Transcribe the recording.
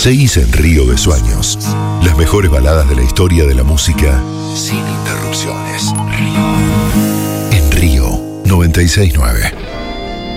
Seguís en Río de Sueños. Las mejores baladas de la historia de la música sin interrupciones. En Río 96.9.